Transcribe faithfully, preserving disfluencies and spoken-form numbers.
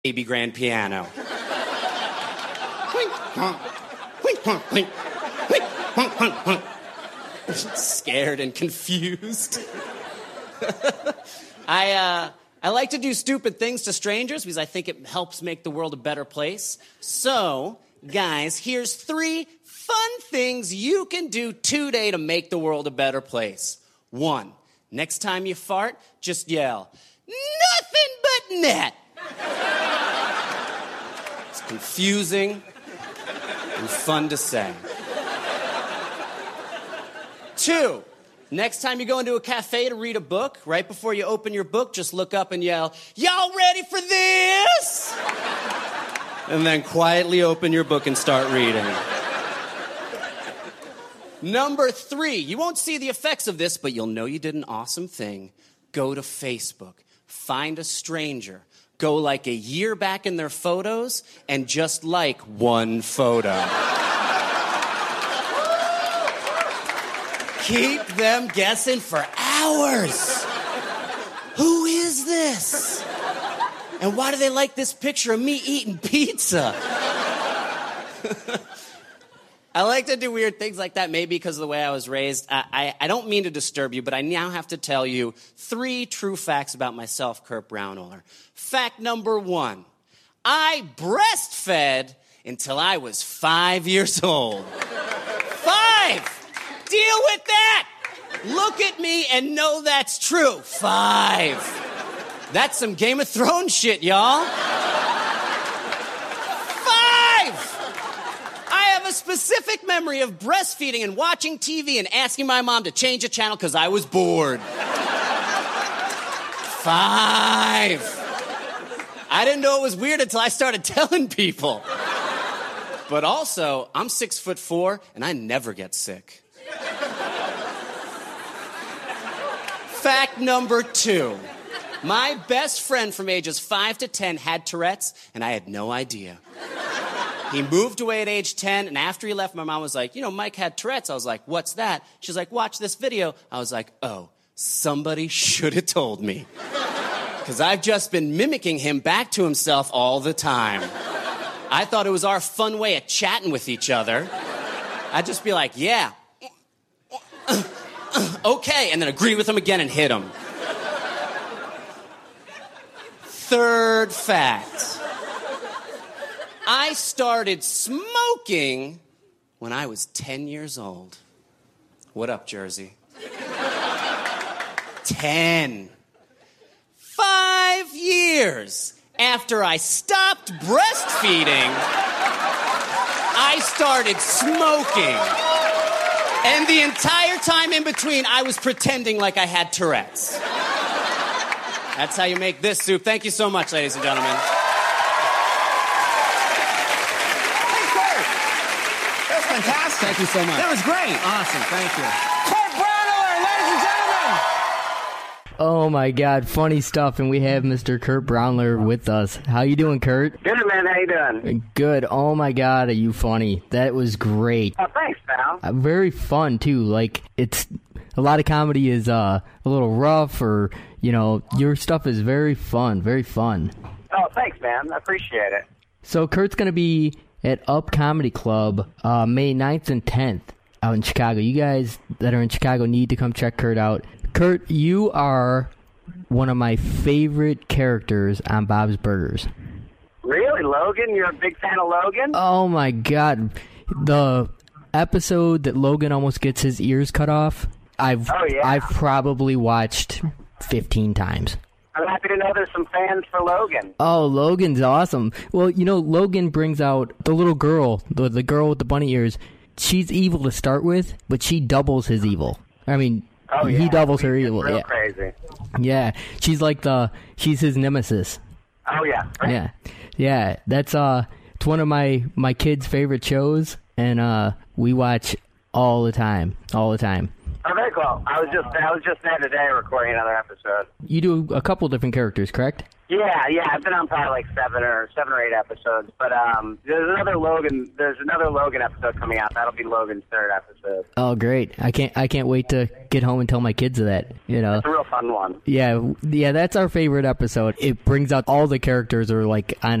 baby grand piano. Scared and confused. I, uh, I like to do stupid things to strangers because I think it helps make the world a better place. So, guys, here's three fun things you can do today to make the world a better place. One, next time you fart, just yell, "Nothing but net." It's confusing and fun to say. Two, next time you go into a cafe to read a book, right before you open your book, just look up and yell, "Y'all ready for this?" And then quietly open your book and start reading. Number three, you won't see the effects of this, but you'll know you did an awesome thing. Go to Facebook, find a stranger, go like a year back in their photos, and just like one photo. Keep them guessing for hours. Who is this? And why do they like this picture of me eating pizza? I like to do weird things like that, maybe because of the way I was raised. I, I, I don't mean to disturb you, but I now have to tell you three true facts about myself, Kurt Braunohler. Fact number one, I breastfed until I was five years old. Five! Deal with that! Look at me and know that's true. Five. That's some Game of Thrones shit, y'all. A specific memory of breastfeeding and watching T V and asking my mom to change a channel because I was bored. Five. I didn't know it was weird until I started telling people. But also, I'm six foot four and I never get sick. Fact number two. My best friend from ages five to ten had Tourette's and I had no idea. He moved away at age ten, and after he left, my mom was like, you know, Mike had Tourette's. I was like, what's that? She's like, watch this video. I was like, oh, somebody should have told me. Because I've just been mimicking him back to himself all the time. I thought it was our fun way of chatting with each other. I'd just be like, yeah. Okay, and then agree with him again and hit him. Third fact. I started smoking when I was ten years old. What up, Jersey? Ten. Five years after I stopped breastfeeding, I started smoking. And the entire time in between, I was pretending like I had Tourette's. That's how you make this soup. Thank you so much, ladies and gentlemen. Fantastic. Thank you so much. That was great. Awesome. Thank you. Kurt Braunohler, ladies and gentlemen. Oh, my God. Funny stuff. And we have Mister Kurt Braunohler with us. How you doing, Kurt? Good, man. How you doing? Good. Oh, my God. Are you funny? That was great. Oh, thanks, pal. Uh, very fun, too. Like, it's... A lot of comedy is uh, a little rough or, you know, your stuff is very fun. Very fun. Oh, thanks, man. I appreciate it. So, Kurt's going to be at Up Comedy Club uh, May ninth and tenth out in Chicago. You guys that are in Chicago need to come check Kurt out. Kurt, you are one of my favorite characters on Bob's Burgers. Really, Logan? You're a big fan of Logan? Oh, my God. The episode that Logan almost gets his ears cut off, I've, oh, yeah. I've probably watched fifteen times. I'm happy to know there's some fans for Logan. Oh, Logan's awesome. Well, you know, Logan brings out the little girl, the, the girl with the bunny ears. She's evil to start with, but she doubles his evil. I mean, oh, yeah. he doubles her He's evil. Real yeah. crazy. Yeah, she's like the, she's his nemesis. Oh, yeah. Yeah, yeah, that's, uh, it's one of my, my kids' favorite shows, and, uh, we watch all the time, all the time. Oh, very cool. I was just I was just there today recording another episode. You do a couple different characters, correct? Yeah, yeah. I've been on probably like seven or seven or eight episodes. But um, there's another Logan. There's another Logan episode coming out. That'll be Logan's third episode. Oh, great! I can't I can't wait to get home and tell my kids that. You know, It's a real fun one. yeah, yeah. That's our favorite episode. It brings out all the characters are like on